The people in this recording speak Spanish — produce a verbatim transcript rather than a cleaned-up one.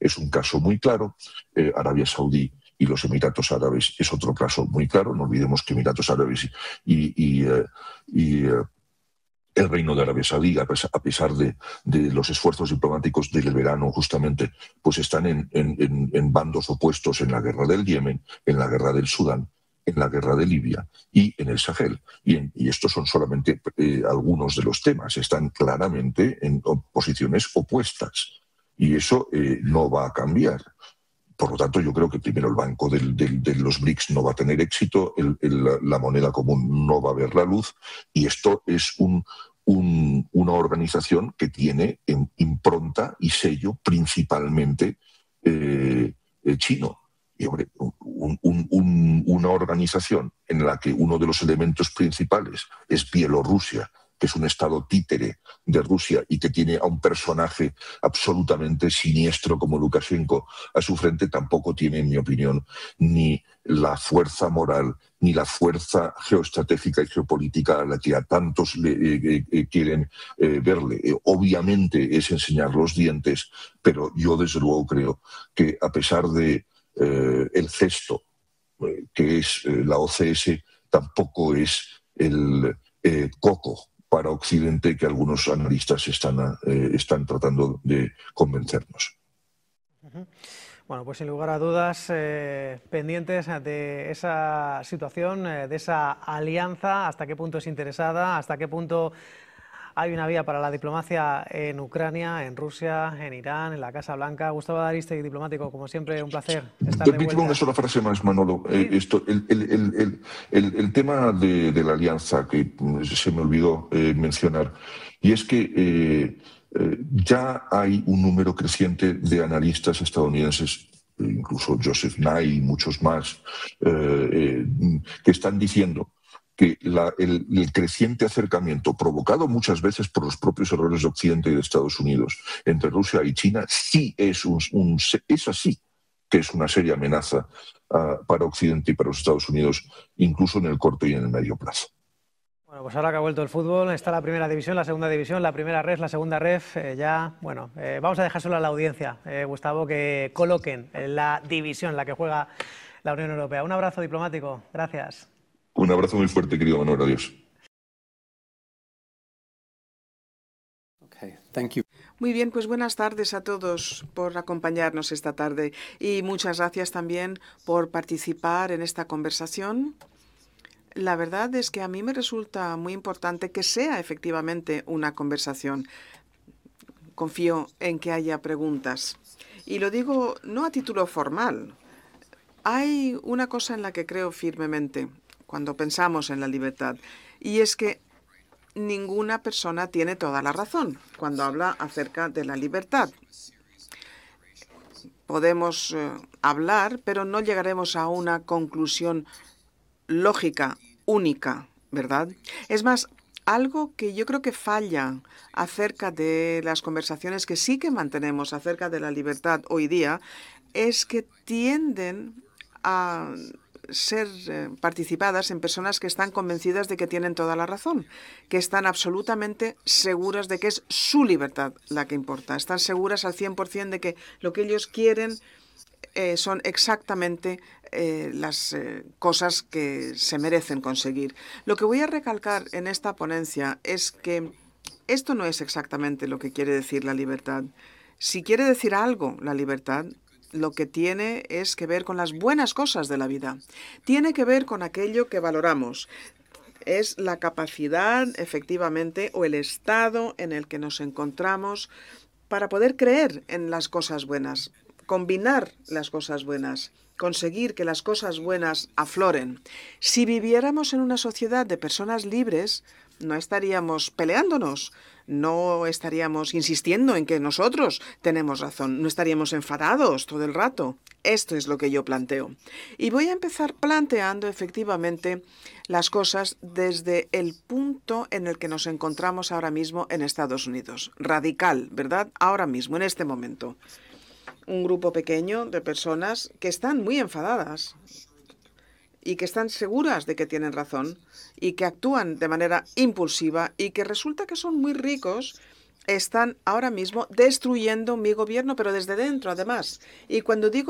es un caso muy claro. Eh, Arabia Saudí y los Emiratos Árabes es otro caso muy claro. No olvidemos que Emiratos Árabes y, y, eh, y eh, el Reino de Arabia Saudí, a pesar de, de los esfuerzos diplomáticos del verano, justamente, pues están en, en, en bandos opuestos en la guerra del Yemen, en la guerra del Sudán, en la guerra de Libia y en el Sahel. Y, en, y estos son solamente eh, algunos de los temas. Están claramente en posiciones opuestas. Y eso eh, no va a cambiar. Por lo tanto, yo creo que primero el Banco del, del, de los BRICS no va a tener éxito, el, el, la moneda común no va a ver la luz, y esto es un, un, una organización que tiene en impronta y sello principalmente eh, eh, chino. Y, hombre, un, un, un, una organización en la que uno de los elementos principales es Bielorrusia, que es un estado títere de Rusia y que tiene a un personaje absolutamente siniestro como Lukashenko a su frente, tampoco tiene, en mi opinión, ni la fuerza moral ni la fuerza geoestratégica y geopolítica a la que a tantos le, eh, eh, quieren eh, verle. Eh, obviamente es enseñar los dientes, pero yo desde luego creo que a pesar de eh, el gesto eh, que es eh, la O C S, tampoco es el eh, coco para Occidente que algunos analistas están, eh, están tratando de convencernos. Uh-huh. Bueno, pues sin lugar a dudas, eh, pendientes de esa situación, eh, de esa alianza, hasta qué punto es interesada, hasta qué punto hay una vía para la diplomacia en Ucrania, en Rusia, en Irán, en la Casa Blanca. Gustavo Aristegui, diplomático, como siempre, un placer estar de Permíteme una sola frase más, Manolo. ¿Sí? Eh, esto, el, el, el, el, el tema de, de la alianza que se me olvidó eh, mencionar, y es que eh, eh, ya hay un número creciente de analistas estadounidenses, incluso Joseph Nye y muchos más, eh, eh, que están diciendo que la, el, el creciente acercamiento, provocado muchas veces por los propios errores de Occidente y de Estados Unidos, entre Rusia y China, sí es, un, un, es así, que es una seria amenaza uh, para Occidente y para los Estados Unidos, incluso en el corto y en el medio plazo. Bueno, pues ahora que ha vuelto el fútbol, está la primera división, la segunda división, la primera ref, la segunda ref, eh, ya, bueno, eh, vamos a dejárselo a la audiencia, eh, Gustavo, que coloquen la división en la que juega la Unión Europea. Un abrazo diplomático, gracias. Un abrazo muy fuerte, querido Manuel, adiós. Okay, thank you. Muy bien, pues buenas tardes a todos por acompañarnos esta tarde y muchas gracias también por participar en esta conversación. La verdad es que a mí me resulta muy importante que sea efectivamente una conversación. Confío en que haya preguntas. Y lo digo no a título formal. Hay una cosa en la que creo firmemente cuando pensamos en la libertad, y es que ninguna persona tiene toda la razón cuando habla acerca de la libertad. Podemos eh, hablar, pero no llegaremos a una conclusión lógica, única, ¿verdad? Es más, algo que yo creo que falla acerca de las conversaciones que sí que mantenemos acerca de la libertad hoy día es que tienden a ser eh, participadas en personas que están convencidas de que tienen toda la razón, que están absolutamente seguras de que es su libertad la que importa, están seguras al cien por cien de que lo que ellos quieren eh, son exactamente eh, las eh, cosas que se merecen conseguir. Lo que voy a recalcar en esta ponencia es que esto no es exactamente lo que quiere decir la libertad. Si quiere decir algo la libertad, lo que tiene es que ver con las buenas cosas de la vida. Tiene que ver con aquello que valoramos. Es la capacidad, efectivamente, o el estado en el que nos encontramos para poder creer en las cosas buenas, combinar las cosas buenas, conseguir que las cosas buenas afloren. Si viviéramos en una sociedad de personas libres, no estaríamos peleándonos, no estaríamos insistiendo en que nosotros tenemos razón, no estaríamos enfadados todo el rato. Esto es lo que yo planteo. Y voy a empezar planteando efectivamente las cosas desde el punto en el que nos encontramos ahora mismo en Estados Unidos. Radical, ¿verdad? Ahora mismo, en este momento. Un grupo pequeño de personas que están muy enfadadas y que están seguras de que tienen razón y que actúan de manera impulsiva y que resulta que son muy ricos están ahora mismo destruyendo mi gobierno, pero desde dentro, además. Y cuando digo